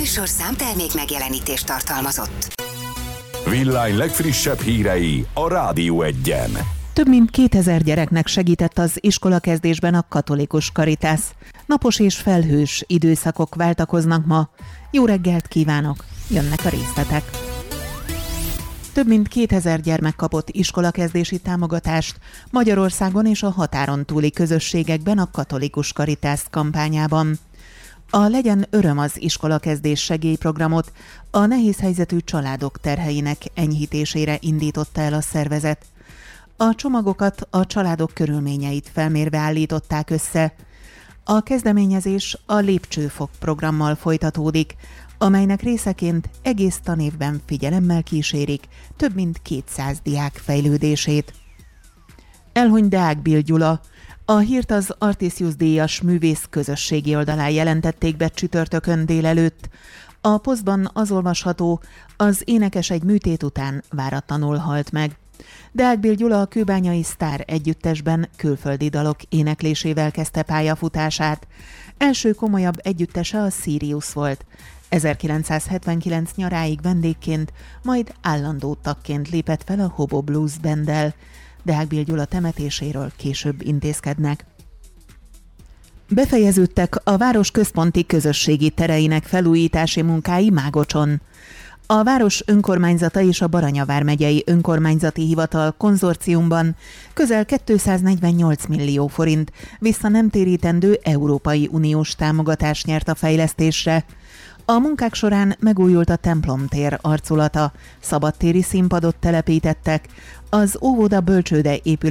műsorszám termék megjelenítést tartalmazott. Villány legfrissebb hírei a Rádió Egyen. Több mint 2000 gyereknek segített az iskolakezdésben a Katolikus Karitász. Napos és felhős időszakok váltakoznak ma. Jó reggelt kívánok! Jönnek a részletek. Több mint 2000 gyermek kapott iskolakezdési támogatást Magyarországon és a határon túli közösségekben a Katolikus Karitász kampányában. A Legyen öröm az iskolakezdés segélyprogramot a nehéz helyzetű családok terheinek enyhítésére indította el a szervezet. A csomagokat a családok körülményeit felmérve állították össze. A kezdeményezés a Lépcsőfok programmal folytatódik, amelynek részeként egész tanévben figyelemmel kísérik több mint 200 diák fejlődését. Elhunyt Deák Bill Gyula. A hírt az Artisius díjas művész közösségi oldalán jelentették be csütörtökön délelőtt. A posztban az olvasható, az énekes egy műtét után váratlanul halt meg. Deák Bill Gyula a kőbányai Sztár együttesben külföldi dalok éneklésével kezdte pályafutását. Első komolyabb együttese a Sirius volt. 1979 nyaráig vendégként, majd állandó tagként lépett fel a Hobo Blues Banddel. Deák Bill Gyula temetéséről később intézkednek. Befejeződtek a város központi közösségi tereinek felújítási munkái Mágocson. A város önkormányzata és a Baranya vármegyei önkormányzati hivatal konzorciumban közel 248 millió forint vissza nem térítendő Európai Uniós támogatást nyert a fejlesztésre. A munkák során megújult a templomtér arculata, szabadtéri színpadot telepítettek, az óvoda bölcsőde épület